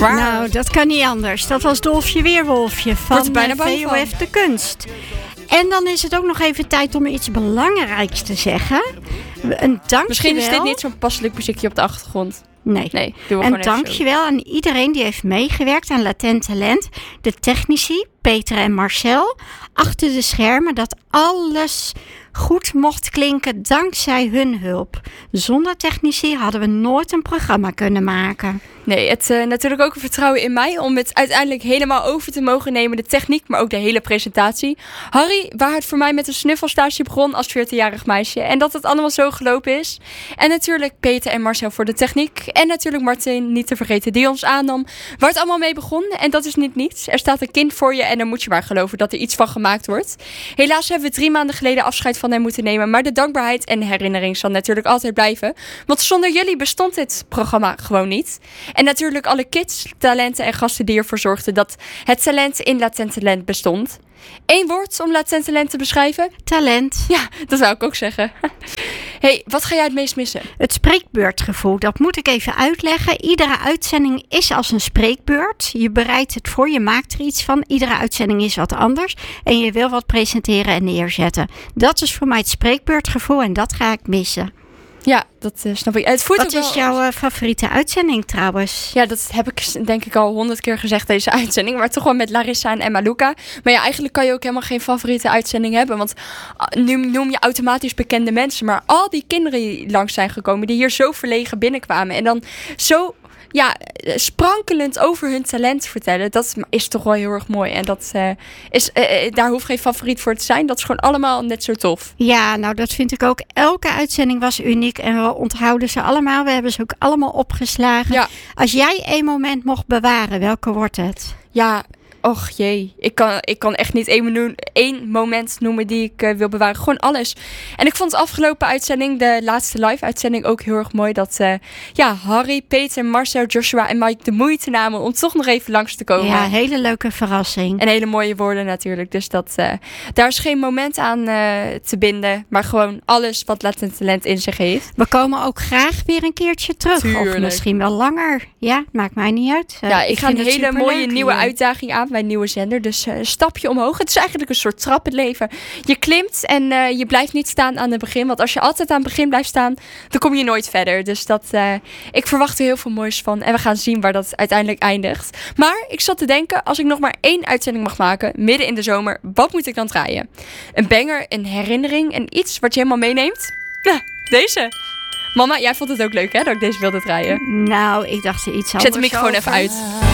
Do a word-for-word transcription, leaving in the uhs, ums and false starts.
Waar? Nou, dat kan niet anders. Dat was Dolfje Weerwolfje Wordt er van bijna uh, bang V O F van. De Kunst. En dan is het ook nog even tijd om iets belangrijks te zeggen. Een dankjewel. Misschien is dit niet zo'n passelijk muziekje op de achtergrond. Nee. Nee, doen we En gewoon even zo. dankjewel aan iedereen die heeft meegewerkt aan Latent Talent. De technici, Peter en Marcel. Achter de schermen, dat alles goed mocht klinken dankzij hun hulp. Zonder technici hadden we nooit een programma kunnen maken. Nee, het uh, natuurlijk ook een vertrouwen in mij om het uiteindelijk helemaal over te mogen nemen. De techniek, maar ook de hele presentatie. Harry, waar het voor mij met een snuffelstage begon als veertienjarig meisje. En dat het allemaal zo gelopen is. En natuurlijk Peter en Marcel voor de techniek. En natuurlijk Martin, niet te vergeten, die ons aannam. Waar het allemaal mee begon. En dat is niet niets. Er staat een kind voor je en dan moet je maar geloven dat er iets van gemaakt wordt. Helaas hebben we drie maanden geleden afscheid van hem moeten nemen. Maar de dankbaarheid en herinnering zal natuurlijk altijd blijven. Want zonder jullie bestond dit programma gewoon niet. En natuurlijk alle kids, talenten en gasten die ervoor zorgden dat het talent in Latent Talent bestond. Eén woord om Latent Talent te beschrijven? Talent. Ja, dat zou ik ook zeggen. Hey, wat ga jij het meest missen? Het spreekbeurtgevoel, dat moet ik even uitleggen. Iedere uitzending is als een spreekbeurt. Je bereidt het voor, je maakt er iets van. Iedere uitzending is wat anders. En je wil wat presenteren en neerzetten. Dat is voor mij het spreekbeurtgevoel en dat ga ik missen. Ja, dat uh, snap ik. Het voelt Wat ook wel is jouw als- uh, favoriete uitzending trouwens? Ja, dat heb ik denk ik al honderd keer gezegd deze uitzending. Maar toch wel met Larissa en Emma Luca. Maar ja, eigenlijk kan je ook helemaal geen favoriete uitzending hebben. Want uh, nu noem je automatisch bekende mensen. Maar al die kinderen die langs zijn gekomen, die hier zo verlegen binnenkwamen. En dan zo ja, sprankelend over hun talent vertellen. Dat is toch wel heel erg mooi. En dat uh, is, uh, daar hoeft geen favoriet voor te zijn. Dat is gewoon allemaal net zo tof. Ja, nou dat vind ik ook. Elke uitzending was uniek en we onthouden ze allemaal. We hebben ze ook allemaal opgeslagen. Ja. Als jij één moment mocht bewaren, welke wordt het? Ja, och jee. Ik kan, ik kan echt niet één, menu, één moment noemen die ik uh, wil bewaren. Gewoon alles. En ik vond de afgelopen uitzending, de laatste live uitzending, ook heel erg mooi. Dat uh, ja, Harry, Peter, Marcel, Joshua en Mike de moeite namen om toch nog even langs te komen. Ja, hele leuke verrassing. En hele mooie woorden natuurlijk. Dus dat, uh, daar is geen moment aan uh, te binden. Maar gewoon alles wat Latent Talent in zich heeft. We komen ook graag weer een keertje terug. Tuurlijk. Of misschien wel langer. Ja, maakt mij niet uit. Uh, Ja, ik, ga een vind het hele superleuk mooie nieuwe hier. uitdaging aan bij Nieuwe Zender. Dus uh, een stapje omhoog. Het is eigenlijk een soort trappenleven. Je klimt en uh, je blijft niet staan aan het begin. Want als je altijd aan het begin blijft staan, dan kom je nooit verder. Dus dat, uh, ik verwacht er heel veel moois van. En we gaan zien waar dat uiteindelijk eindigt. Maar ik zat te denken, als ik nog maar één uitzending mag maken, midden in de zomer, wat moet ik dan draaien? Een banger, een herinnering en iets wat je helemaal meeneemt? Ja, deze. Mama, jij vond het ook leuk hè, dat ik deze wilde draaien? Nou, ik dacht er iets Ik anders zet de microfoon even over. uit.